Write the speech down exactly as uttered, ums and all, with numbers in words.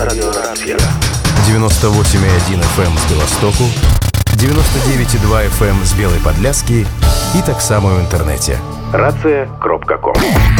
Радиорация. девяносто восемь и один эф эм з Белостоку, девяносто девять и два эф эм з Белой Подляски и так само в интернете. рация крапка ком.